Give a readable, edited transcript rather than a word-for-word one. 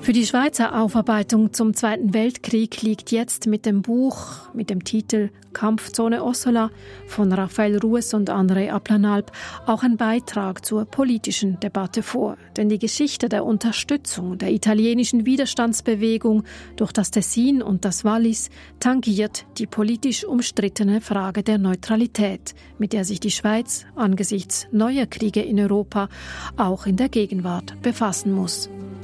Für die Schweizer Aufarbeitung zum Zweiten Weltkrieg liegt jetzt mit dem Buch mit dem Titel Kampfzone Ossola von Raphael Rues und André Aplanalp auch ein Beitrag zur politischen Debatte vor. Denn die Geschichte der Unterstützung der italienischen Widerstandsbewegung durch das Tessin und das Wallis tangiert die politisch umstrittene Frage der Neutralität, mit der sich die Schweiz angesichts neuer Kriege in Europa auch in der Gegenwart befassen muss.